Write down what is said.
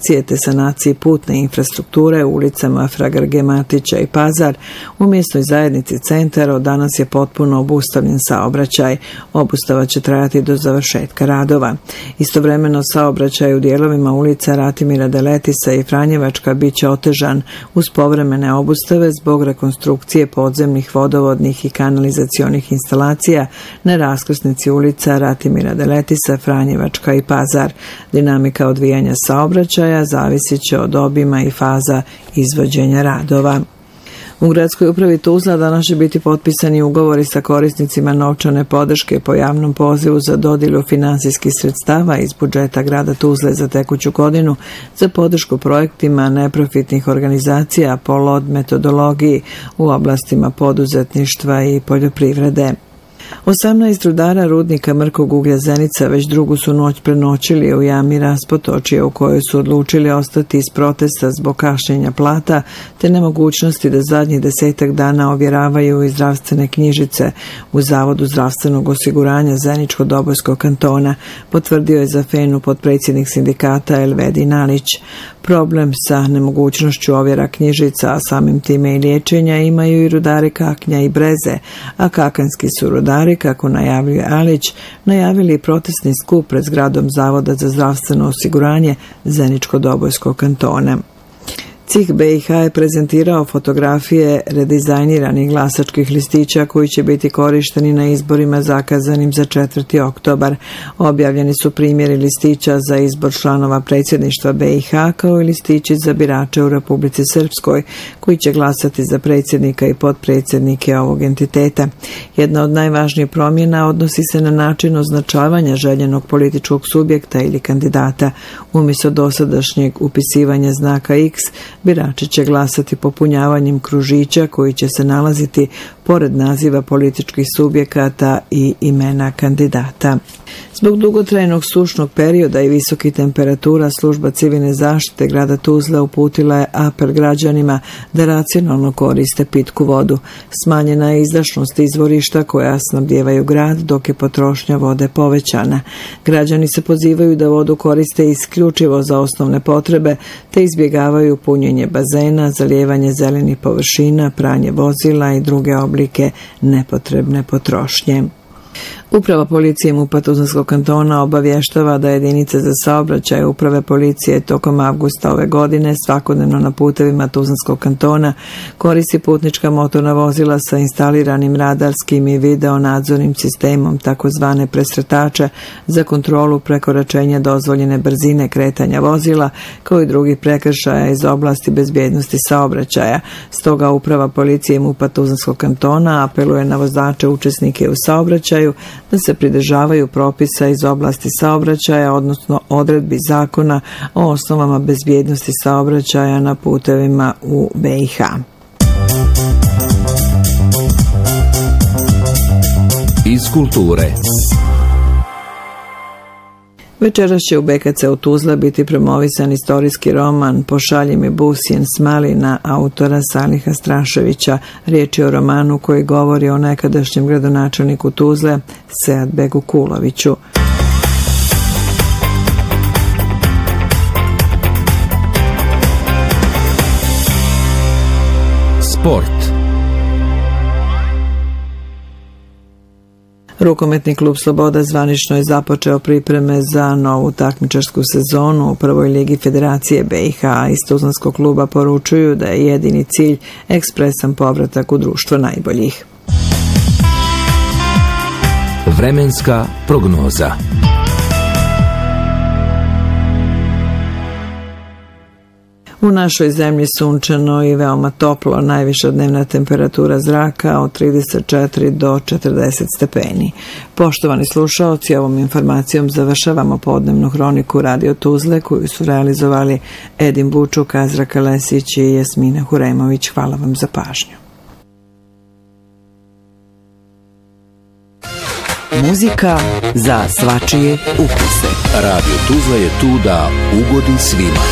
rekonstrukcije te sanacije putne infrastrukture u ulicama Fra Grge Matića i Pazar, u mjesnoj zajednici Centar od danas je potpuno obustavljen saobraćaj. Obustava će trajati do završetka radova. Istovremeno saobraćaj u dijelovima ulica Ratimira Deletisa i Franjevačka bit će otežan uz povremene obustave zbog rekonstrukcije podzemnih, vodovodnih i kanalizacionih instalacija na raskrsnici ulica Ratimira Deletisa, Franjevačka i Pazar. Dinamika odvijanja saobraćaja zavisit će od obima i faza izvođenja radova. U gradskoj upravi Tuzla danas će biti potpisani ugovori sa korisnicima novčane podrške po javnom pozivu za dodjelu finansijskih sredstava iz budžeta grada Tuzle za tekuću godinu za podršku projektima neprofitnih organizacija po LOD metodologiji u oblastima poduzetništva i poljoprivrede. 18 rudara rudnika mrkog uglja Zenica već drugu su noć prenoćili u jami Raspotočje, u kojoj su odlučili ostati iz protesta zbog kašnjenja plata te nemogućnosti da zadnjih 10 dana ovjeravaju i zdravstvene knjižice u Zavodu zdravstvenog osiguranja Zeničko-Dobojskog kantona, potvrdio je za FENU potpredsjednik sindikata Elvedin Alić. Problem sa nemogućnošću ovjera knjižica, a samim time i liječenja, imaju i rudari Kaknja i Breze, a kakanski su rudari, kako najavljuje Alić, najavili protestni skup pred zgradom Zavoda za zdravstveno osiguranje Zeničko-Dobojskog kantona. CIH BiH je prezentirao fotografije redizajniranih glasačkih listića koji će biti korišteni na izborima zakazanim za 4. oktobar. Objavljeni su primjeri listića za izbor članova predsjedništva BiH kao i listići za birače u Republici Srpskoj koji će glasati za predsjednika i potpredsjednike ovog entiteta. Jedna od najvažnijih promjena odnosi se na način označavanja željenog političkog subjekta ili kandidata. Umjesto dosadašnjeg upisivanja znaka X, birači će glasati popunjavanjem kružića koji će se nalaziti pored naziva političkih subjekata i imena kandidata. Zbog dugotrajnog sušnog perioda i visokih temperatura, služba civilne zaštite grada Tuzle uputila je apel građanima da racionalno koriste pitku vodu. Smanjena je izdašnost izvorišta koja snabdijevaju grad, dok je potrošnja vode povećana. Građani se pozivaju da vodu koriste isključivo za osnovne potrebe, te izbjegavaju punjenje bazena, zalijevanje zelenih površina, pranje vozila i druge oblike nepotrebne potrošnje. Uprava policije MUP-a Tuzlanskog kantona obavještava da jedinice za saobraćaj uprave policije tokom avgusta ove godine svakodnevno na putevima Tuzlanskog kantona koristi putnička motorna vozila sa instaliranim radarskim i video nadzornim sistemom, takozvane presretače, za kontrolu prekoračenja dozvoljene brzine kretanja vozila, kao i drugih prekršaja iz oblasti bezbjednosti saobraćaja. Stoga uprava policije MUP-a Tuzlanskog kantona apeluje na vozače učesnike u saobraćaju da se pridržavaju propisa iz oblasti saobraćaja, odnosno odredbi zakona o osnovama bezbjednosti saobraćaja na putevima u BiH. Iz kulture. Večeras će u BKC u Tuzla biti promovisan istorijski roman Pošalji mi busjen s malina autora Saliha Straševića. Riječ je o romanu koji govori o nekadašnjem gradonačelniku Tuzle Seadbeku Kuloviću. Sport. Rukometni klub Sloboda zvanično je započeo pripreme za novu takmičarsku sezonu u prvoj ligi Federacije BiH. Iz Tuzlanskog kluba poručuju da je jedini cilj ekspresan povratak u društvo najboljih. Vremenska prognoza. U našoj zemlji sunčano i veoma toplo, najviša dnevna temperatura zraka od 34 do 40 stepeni. Poštovani slušaoci, ovom informacijom završavamo podnevnu hroniku Radio Tuzle koju su realizovali Edin Bučuk, Azra Kalesić i Jasmina Huremović. Hvala vam za pažnju. Muzika za svačije ukuse. Radio Tuzla je tu da ugodi svima.